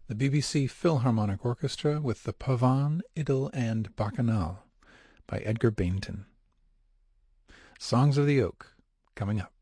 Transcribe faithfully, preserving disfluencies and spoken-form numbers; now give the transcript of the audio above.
the B B C Philharmonic Orchestra with the Pavane, Idyll and Bacchanal by Edgar Bainton. Songs of the Oak, coming up.